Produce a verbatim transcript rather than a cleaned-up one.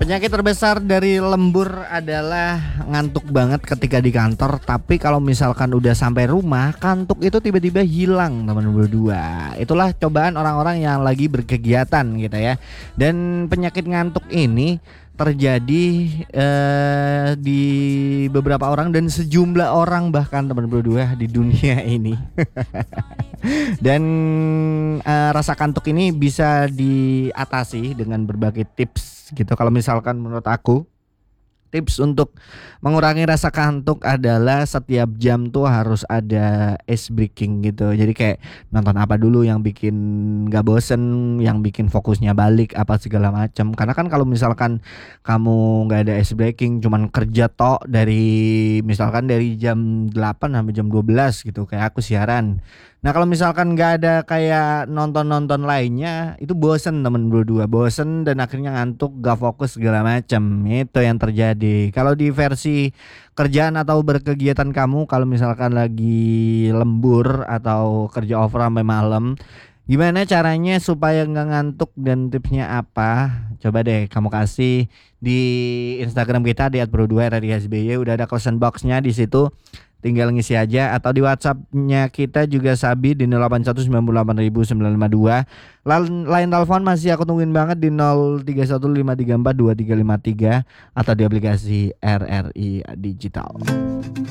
Penyakit terbesar dari lembur adalah ngantuk banget ketika di kantor. Tapi kalau misalkan udah sampai rumah, kantuk itu tiba-tiba hilang teman berdua. Itulah cobaan orang-orang yang lagi berkegiatan gitu ya. Dan penyakit ngantuk ini terjadi eh, di beberapa orang dan sejumlah orang bahkan teman berdua di dunia ini. Dan eh, rasa kantuk ini bisa diatasi dengan berbagai tips gitu. Kalau misalkan menurut aku, tips untuk mengurangi rasa kantuk adalah setiap jam tuh harus ada ice breaking gitu. Jadi kayak nonton apa dulu yang bikin gak bosen, yang bikin fokusnya balik apa segala macam. Karena kan kalau misalkan kamu gak ada ice breaking, cuman kerja tok dari misalkan dari jam delapan sampai jam dua belas gitu kayak aku siaran. Nah kalau misalkan gak ada kayak nonton-nonton lainnya, itu bosen temen berdua, bosen dan akhirnya ngantuk, gak fokus segala macam. Itu yang terjadi. Kalau di versi kerjaan atau berkegiatan kamu, kalau misalkan lagi lembur atau kerja over sampai malam, gimana caranya supaya nggak ngantuk dan tipsnya apa? Coba deh kamu kasih di Instagram kita di at bro dua r r i s b y. Udah ada question boxnya di situ. Tinggal ngisi aja atau di WhatsApp-nya kita juga Sabi di nol delapan satu sembilan delapan sembilan lima dua. Lain, lain telepon masih aku tungguin banget di nol tiga satu lima tiga empat dua tiga lima tiga atau di aplikasi R R I Digital.